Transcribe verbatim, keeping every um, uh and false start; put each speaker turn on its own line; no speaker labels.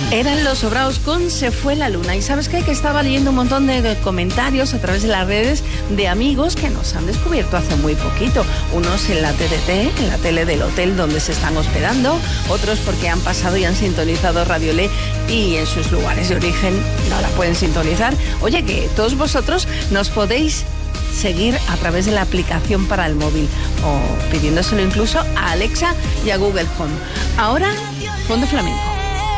Eran Los Sobraos con Se fue la luna. Y ¿sabes qué? Que estaba leyendo un montón de comentarios a través de las redes de amigos que nos han descubierto hace muy poquito. Unos en la T D T, en la tele del hotel donde se están hospedando, otros porque han pasado y han sintonizado Radio Le y en sus lugares de origen no la pueden sintonizar. Oye, que todos vosotros nos podéis seguir a través de la aplicación para el móvil o pidiéndoselo incluso a Alexa y a Google Home. Ahora, fondo flamenco.